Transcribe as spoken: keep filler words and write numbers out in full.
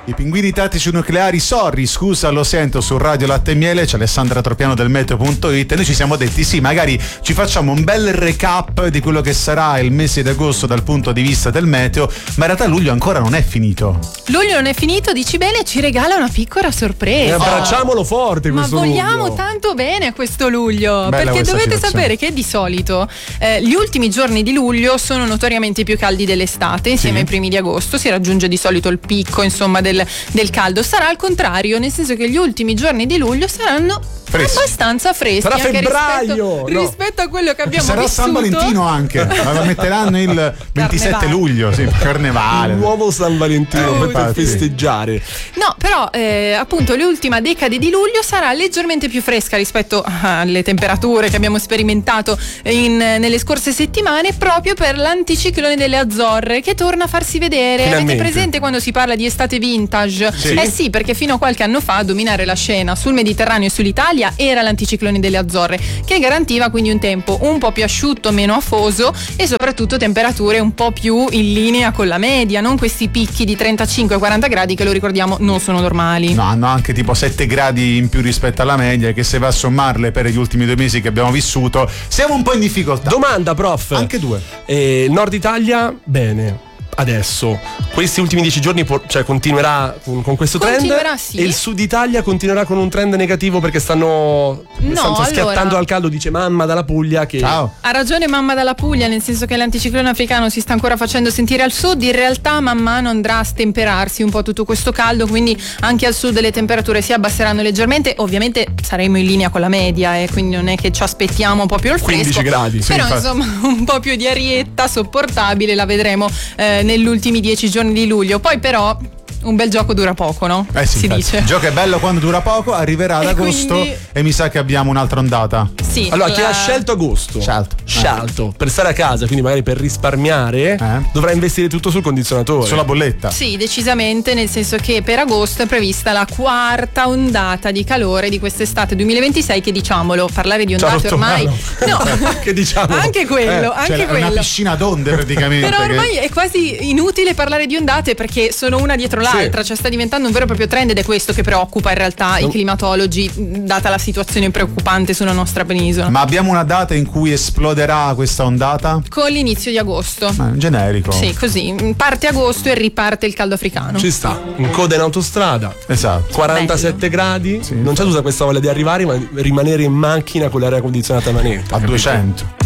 I pinguini tattici nucleari, sorry, scusa, lo sento su Radio Latte e Miele, c'è Alessandra Tropiano del meteo punto it e noi ci siamo detti sì, magari ci facciamo un bel recap di quello che sarà il mese di agosto dal punto di vista del meteo, ma in realtà luglio ancora non è finito. Luglio non è finito, dici bene, ci regala una piccola sorpresa. E abbracciamolo forte questo luglio. Ma vogliamo tanto bene a questo luglio, Bella perché dovete situazione. sapere che di solito eh, gli ultimi giorni di luglio sono notoriamente più caldi dell'estate, insieme Sì. ai primi di agosto si raggiunge di solito il picco, insomma, del, del caldo. Sarà al contrario, nel senso che gli ultimi giorni di luglio saranno Freschi. abbastanza freschi. Sarà anche febbraio, rispetto, no. rispetto a quello che abbiamo Sarà vissuto. San Valentino anche, la metteranno il ventisette Carnevale. luglio, sì, carnevale. Il nuovo San Valentino Eh, per infatti. festeggiare. No, però eh, appunto l'ultima decade di luglio sarà leggermente più fresca rispetto alle temperature che abbiamo sperimentato in, nelle scorse settimane, proprio per l'anticiclone delle Azzorre che torna a farsi vedere. Finalmente. Avete presente quando si parla di estate vintage? Sì. Eh sì, perché fino a qualche anno fa a dominare la scena sul Mediterraneo e sull'Italia era l'anticiclone delle Azzorre, che garantiva quindi un tempo un po' più asciutto, meno afoso e soprattutto temperature un po' più in linea con la media, non questi picchi di trentacinque quaranta gradi che, lo ricordiamo, non sono normali. No, hanno anche tipo sette gradi in più rispetto alla media, che se va a sommarle per gli ultimi due mesi che abbiamo vissuto siamo un po' in difficoltà. Domanda, prof. Anche due. Eh, Nord Italia, bene. Adesso, questi ultimi dieci giorni po- cioè continuerà con, con questo Continuerà, trend sì. e il Sud Italia continuerà con un trend negativo perché stanno, No, stanno allora- schiattando al caldo, dice mamma dalla Puglia che Ciao. Ha ragione mamma dalla Puglia, nel senso che l'anticiclone africano si sta ancora facendo sentire al sud. In realtà man mano andrà a stemperarsi un po' tutto questo caldo, quindi anche al sud le temperature si abbasseranno leggermente. Ovviamente saremo in linea con la media e quindi non è che ci aspettiamo proprio il fresco, quindici gradi, sì, però infatti. insomma un po' più di arietta sopportabile la vedremo eh, negli ultimi dieci giorni di luglio. Poi però un bel gioco dura poco, no? Eh sì, si infatti. dice. Il gioco è bello quando dura poco, arriverà ad E agosto quindi- e mi sa che abbiamo un'altra ondata. Sì, Allora, chi la- ha scelto agosto? Scelto. Scelto per stare a casa, quindi magari per risparmiare, Eh. dovrà investire tutto sul condizionatore. Sulla bolletta. Sì, decisamente, nel senso che per agosto è prevista la quarta ondata di calore di quest'estate duemilaventisei, che diciamolo, parlare di Ci ha ondate rotto ormai mano. no, Che diciamo? anche quello, Eh, anche cioè, è quello. una piscina d'onde praticamente. Però che- ormai è quasi inutile parlare di ondate perché sono una dietro l'altra, cioè sta diventando un vero e proprio trend ed è questo che preoccupa in realtà i climatologi, data la situazione preoccupante sulla nostra penisola. Ma abbiamo una data in cui esploderà questa ondata? Con l'inizio di agosto. Eh, generico. Sì, così, parte agosto e riparte il caldo africano. Ci sta, in coda in autostrada, Esatto. quarantasette gradi, Sì. non c'è tutta questa voglia di arrivare, ma rimanere in macchina con l'aria condizionata a manetta. A duecento.